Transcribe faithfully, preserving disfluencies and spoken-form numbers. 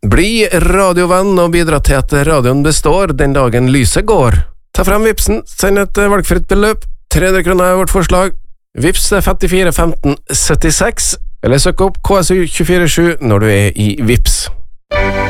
Bli radiovenn og bidra til at radioen består den dagen lyset går. Ta frem Vipsen, send et valgfritt beløp, tre hundre kroner er vårt forslag. Vips femtifire femten syttiseks, eller søk opp K S U to fire sju når du er i Vips.